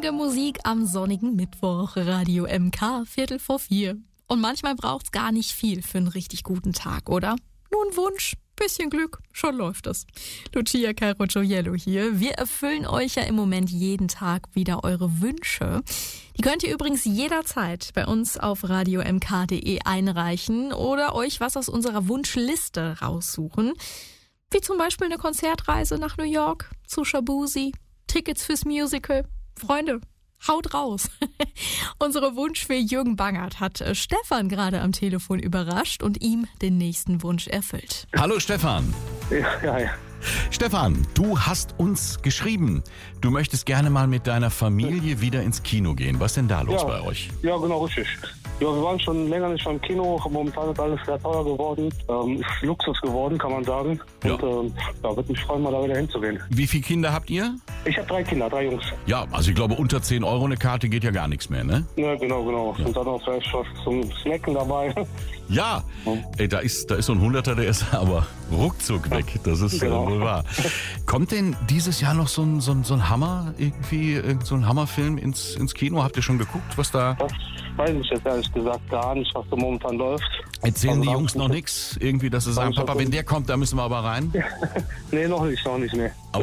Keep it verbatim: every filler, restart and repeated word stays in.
Sonnige Musik am sonnigen Mittwoch. Radio M K, Viertel vor vier. Und manchmal braucht's gar nicht viel für einen richtig guten Tag, oder? Nur ein Wunsch, bisschen Glück, schon läuft es. Lucia Carocciollo hier. Wir erfüllen euch ja im Moment jeden Tag wieder eure Wünsche. Die könnt ihr übrigens jederzeit bei uns auf radio m k punkt d e einreichen oder euch was aus unserer Wunschliste raussuchen. Wie zum Beispiel eine Konzertreise nach New York, zu Shabuzi, Tickets fürs Musical. Freunde, haut raus. Unsere Wunschfee Jürgen Bangert hat äh, Stefan gerade am Telefon überrascht und ihm den nächsten Wunsch erfüllt. Hallo Stefan. Ja, ja, ja. Stefan, du hast uns geschrieben, du möchtest gerne mal mit deiner Familie wieder ins Kino gehen. Was ist denn da los Ja. bei euch? Ja, genau, richtig. Ja, wir waren schon länger nicht im Kino. Momentan ist alles sehr teuer geworden. Ähm, ist Luxus geworden, kann man sagen. Ja. Und ähm, ja, würde mich freuen, mal da wieder hinzugehen. Wie viele Kinder habt ihr? Ich habe drei Kinder, drei Jungs. Ja, also ich glaube unter zehn Euro eine Karte geht ja gar nichts mehr, ne? Ja, genau, genau. Ja. Und dann auch vielleicht was zum Snacken dabei. Ja, ey, da ist, da ist so ein Hunderter, der ist aber ruckzuck weg. Das ist Genau. äh, wohl wahr. Kommt denn dieses Jahr noch so ein, so ein, so ein Hammer, irgendwie, irgend so ein Hammerfilm ins, ins Kino? Habt ihr schon geguckt, was da... Das weiß ich jetzt ehrlich gesagt gar nicht, was da momentan läuft. Erzählen Also die da- Jungs noch nichts? Irgendwie, dass sie sagen, ich auch Papa, wenn der kommt, da müssen wir aber rein. Nee, noch nicht, noch nicht, nee.